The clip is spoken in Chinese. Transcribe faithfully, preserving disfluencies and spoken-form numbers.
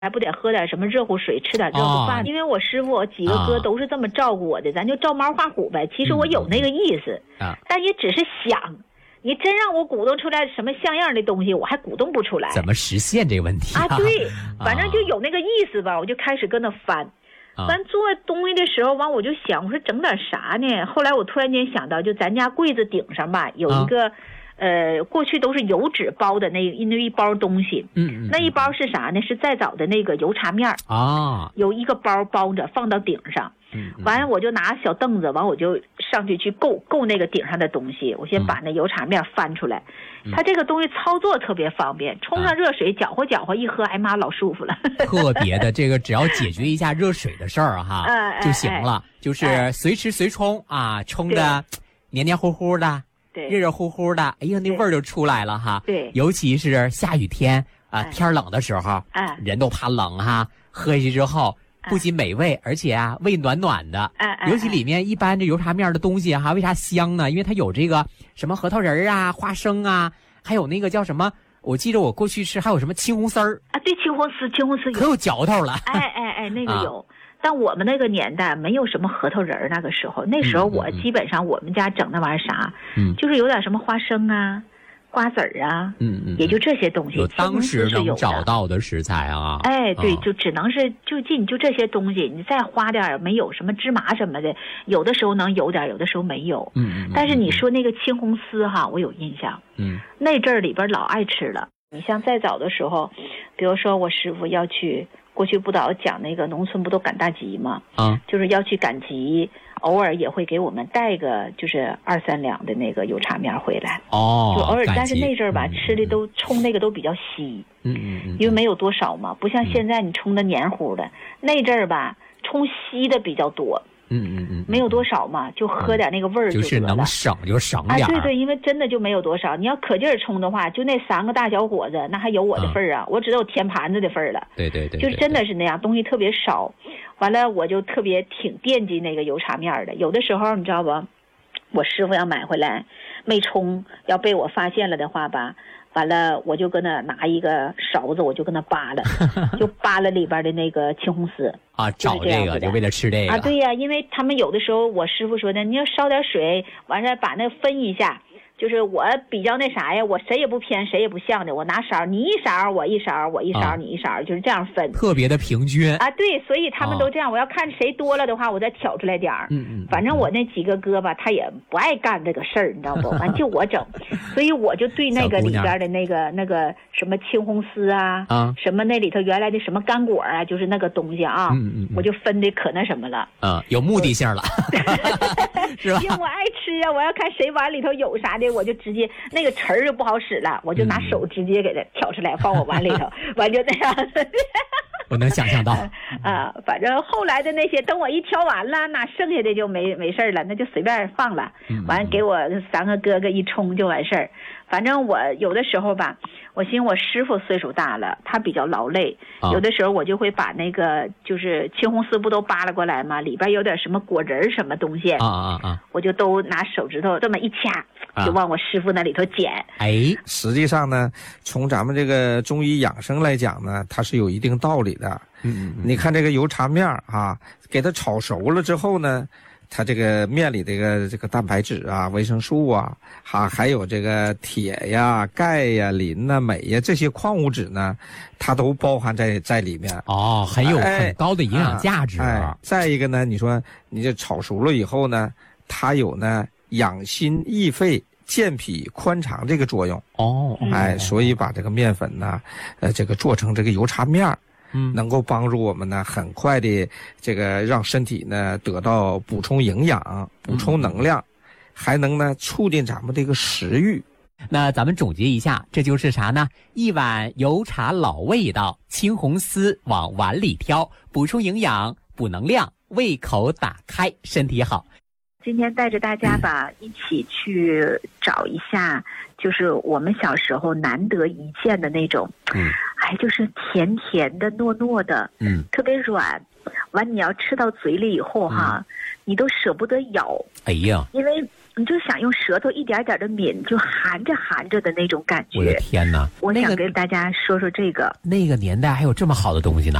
还不得喝点什么热乎水，吃点热乎饭、哦、因为我师傅几个哥都是这么照顾我的、啊、咱就照猫画虎呗。其实我有那个意思、嗯啊、但也只是想，你真让我鼓动出来什么像样的东西，我还鼓动不出来。 怎么实现这个问题 啊, 啊对，反正就有那个意思吧、啊、我就开始跟他翻。咱做东西的时候完我就想，我说整点啥呢？后来我突然间想到，就咱家柜子顶上吧有一个、啊呃，过去都是油纸包的那那一包东西，嗯，那一包是啥呢？是再早的那个油茶面啊，有一个包包着放到顶上，嗯，完了我就拿小凳子，完我就上去去够够那个顶上的东西，我先把那油茶面翻出来，嗯、它这个东西操作特别方便，冲上热水搅和搅和一喝，哎妈老舒服了， 特别的这个只要解决一下热水的事儿哈、哎、就行了，哎、就是随吃随冲啊，冲的黏黏糊糊的。对，热热乎乎的，哎呀，那味儿就出来了哈。对，尤其是下雨天啊、呃，天冷的时候，哎，人都怕冷哈。喝下去之后，不仅美味，而且啊，胃暖暖的。哎哎，尤其里面一般这油茶面的东西哈，为啥香呢？因为它有这个什么核桃仁啊、花生啊，还有那个叫什么？我记得我过去吃还有什么青红丝儿啊，对，青红丝，青红丝可有嚼头了。 哎哎哎，那个有。啊，但我们那个年代没有什么核桃仁儿，那个时候，那时候我基本上我们家整那玩意儿啥，嗯，就是有点什么花生啊、瓜子儿啊，嗯嗯，也就这些东西。 有当时能找到的食材啊。 哎，对，就只能是就近就这些东西，你再花点没有什么芝麻什么的，有的时候能有点，有的时候没有。嗯嗯。但是你说那个青红丝哈，我有印象。嗯。那阵儿里边老爱吃了。你像再早的时候，比如说我师傅要去。过去不老讲那个农村不都赶大集吗？啊，就是要去赶集，偶尔也会给我们带个就是二三两的那个油茶面回来。哦，就偶尔，但是那阵儿吧、嗯，吃的都冲那个都比较稀，嗯嗯嗯，因为没有多少嘛，不像现在你冲的黏糊的，嗯、那阵儿吧冲稀的比较多。嗯嗯嗯，没有多少嘛，就喝点那个味儿、嗯、 就是能省就省点。 啊，对对，因为真的就没有多少。你要可劲儿冲的话，就那三个大小伙子，那还有我的份儿啊、嗯，我只有填盘子的份儿了。 对对 对, 对, 对，就真的是那样，东西特别少。完了，我就特别挺惦记那个油茶面的。有的时候你知道不，我师傅要买回来没冲，要被我发现了的话吧。完了，我就跟他拿一个勺子，我就跟他扒拉，就扒拉里边的那个青红丝啊，找这个就为了吃这个啊，对呀、啊，因为他们有的时候，我师傅说的，你要烧点水，完事把那分一下。就是我比较那啥呀，我谁也不偏，谁也不像的，我拿勺，你一勺，我一勺，我一勺，啊、你一勺，就是这样分， 特别的平均啊。对，所以他们都这样。啊、我要看谁多了的话，我再挑出来点儿。嗯嗯。反正我那几个哥吧，他也不爱干这个事儿，你知道不？完就我整，所以我就对那个里边的那个那个什么青红丝啊，啊，什么那里头原来的什么干果啊，就是那个东西啊，嗯嗯，我就分的可那什么了。 啊，有目的性了，是吧？ 因为我爱吃啊，我要看谁碗里头有啥的。我就直接那个匙儿就不好使了，我就拿手直接给它挑出来放我碗里头，完就那样。 我能想象到啊，反正后来的那些，等我一挑完了，那剩下的就没没事了，那就随便放了。完给我三个哥哥一冲就完事儿。反正我有的时候吧，我寻思我师傅岁数大了，他比较劳累，有的时候我就会把那个就是青红丝不都扒拉过来吗？里边有点什么果仁什么东西啊啊啊，我就都拿手指头这么一掐，就往我师傅那里头捡。 哎，实际上呢，从咱们这个中医养生来讲呢，它是有一定道理的。嗯嗯，你看这个油茶面啊，给它炒熟了之后呢，它这个面里这个这个蛋白质啊、维生素啊，哈、啊，还有这个铁呀、钙呀、磷呐、镁呀这些矿物质呢，它都包含在在里面。 哦，很有很高的营养价值。 哎哎、再一个呢，你说你这炒熟了以后呢，它有呢养心益肺、健脾宽肠这个作用。哦，哎，所以把这个面粉呢，呃，这个做成这个油茶面。嗯，能够帮助我们呢，很快的这个让身体呢得到补充营养、补充能量，嗯、还能呢促进咱们这个食欲。 那咱们总结一下，这就是啥呢？一碗油茶老味道，青红丝往碗里挑，补充营养、补能量，胃口打开，身体好。 今天带着大家吧、嗯、一起去找一下，就是我们小时候难得一见的那种，嗯，哎，就是甜甜的、糯糯的，嗯，特别软。完，你要吃到嘴里以后哈，嗯、你都舍不得咬。 哎呀， 因为你就想用舌头一点点的抿，就含着含着的那种感觉。 我的天哪！ 我想跟大家说说这个。 那个年代还有这么好的东西呢？